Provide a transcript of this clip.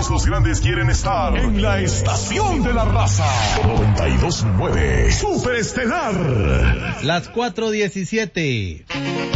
Todos los grandes quieren estar en la estación de la raza. 92.9 Superestelar. Las 4:17.